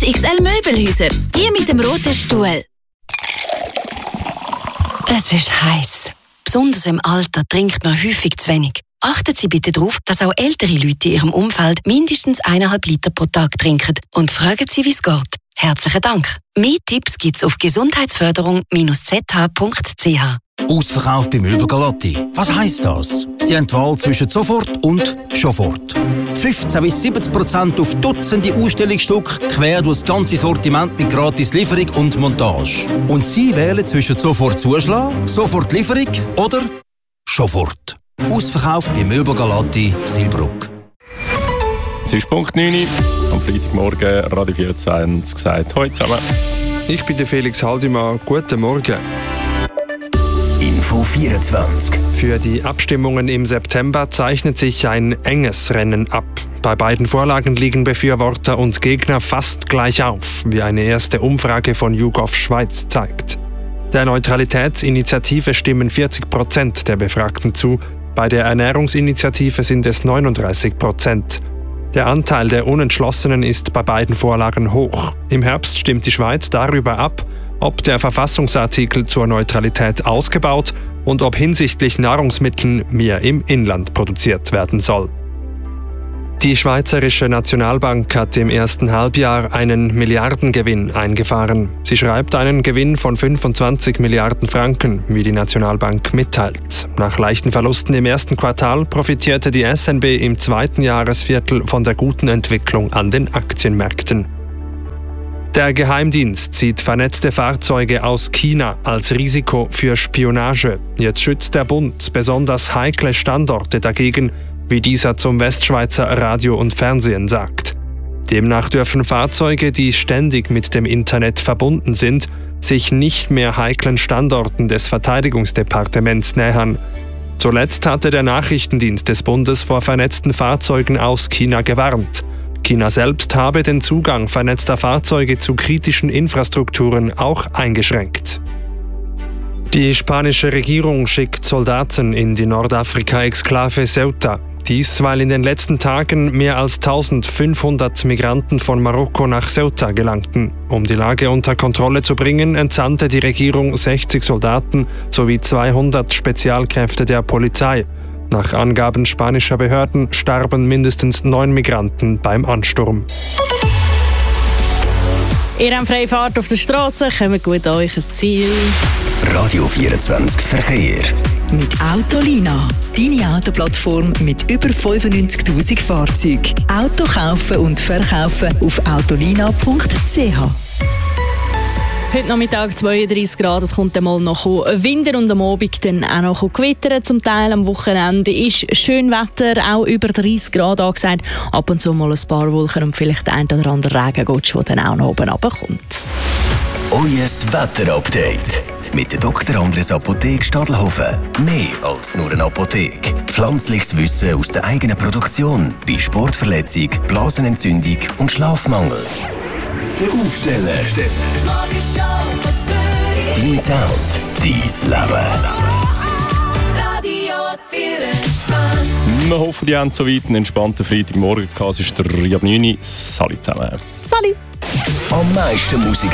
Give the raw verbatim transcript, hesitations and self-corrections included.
X L Möbelhäuser. Die mit dem roten Stuhl. Es ist heiß. Besonders im Alter trinkt man häufig zu wenig. Achten Sie bitte darauf, dass auch ältere Leute in Ihrem Umfeld mindestens eineinhalb Liter pro Tag trinken und fragen Sie, wie es geht. Herzlichen Dank. Mehr Tipps gibt's auf gesundheitsförderung Bindestrich z h Punkt c h. Ausverkauf bei Möbel Galotti. Was heisst das? Sie haben die Wahl zwischen sofort und Schofort. fünfzehn bis siebzig Prozent auf Dutzende Ausstellungsstücke, quer durch das ganze Sortiment mit gratis Lieferung und Montage. Und Sie wählen zwischen sofort Zuschlag, sofort Lieferung oder Schofort. Ausverkauf bei Möbel Galotti, Silbruck. Es ist Punkt neun am Freitagmorgen, Radio vierundzwanzig gesagt. Hallo zusammen. Ich bin der Felix Haldimann. Guten Morgen. Info vierundzwanzig. Für die Abstimmungen im September zeichnet sich ein enges Rennen ab. Bei beiden Vorlagen liegen Befürworter und Gegner fast gleich auf, wie eine erste Umfrage von YouGov Schweiz zeigt. Der Neutralitätsinitiative stimmen vierzig Prozent der Befragten zu, bei der Ernährungsinitiative sind es neununddreißig Prozent. Der Anteil der Unentschlossenen ist bei beiden Vorlagen hoch. Im Herbst stimmt die Schweiz darüber ab, ob der Verfassungsartikel zur Neutralität ausgebaut und ob hinsichtlich Nahrungsmitteln mehr im Inland produziert werden soll. Die Schweizerische Nationalbank hat im ersten Halbjahr einen Milliardengewinn eingefahren. Sie schreibt einen Gewinn von fünfundzwanzig Milliarden Franken, wie die Nationalbank mitteilt. Nach leichten Verlusten im ersten Quartal profitierte die S N B im zweiten Jahresviertel von der guten Entwicklung an den Aktienmärkten. Der Geheimdienst zieht vernetzte Fahrzeuge aus China als Risiko für Spionage. Jetzt schützt der Bund besonders heikle Standorte dagegen, wie dieser zum Westschweizer Radio und Fernsehen sagt. Demnach dürfen Fahrzeuge, die ständig mit dem Internet verbunden sind, sich nicht mehr heiklen Standorten des Verteidigungsdepartements nähern. Zuletzt hatte der Nachrichtendienst des Bundes vor vernetzten Fahrzeugen aus China gewarnt. China selbst habe den Zugang vernetzter Fahrzeuge zu kritischen Infrastrukturen auch eingeschränkt. Die spanische Regierung schickt Soldaten in die Nordafrika-Exklave Ceuta. Dies, weil in den letzten Tagen mehr als eintausendfünfhundert Migranten von Marokko nach Ceuta gelangten. Um die Lage unter Kontrolle zu bringen, entsandte die Regierung sechzig Soldaten sowie zweihundert Spezialkräfte der Polizei. Nach Angaben spanischer Behörden starben mindestens neun Migranten beim Ansturm. Ihr habt freie Fahrt auf der Straße, kommt gut an euch ein Ziel. Radio vierundzwanzig Verkehr. Mit Autolina, deine Autoplattform mit über fünfundneunzigtausend Fahrzeugen. Auto kaufen und verkaufen auf autolina Punkt c h. Heute Nachmittag zweiunddreißig Grad, es kommt einmal noch Winter und am Abend dann auch noch Gewitter. Zum Teil am Wochenende ist schön Wetter, auch über dreißig Grad angesagt. Ab und zu mal ein paar Wolken und vielleicht ein oder andere Regengutsch, der dann auch noch oben runterkommt. Euer Wetterupdate mit der Doktor Andres Apotheke Stadelhofen. Mehr als nur eine Apotheke. Pflanzliches Wissen aus der eigenen Produktion bei Sportverletzung, Blasenentzündung und Schlafmangel. Der Aufsteller. Dein Sound, dein Leben. Wir hoffen, ihr habt soweit einen entspannten Freitagmorgen gehabt. Es ist der neun Uhr. Salut zusammen. Salut! Am meisten Musik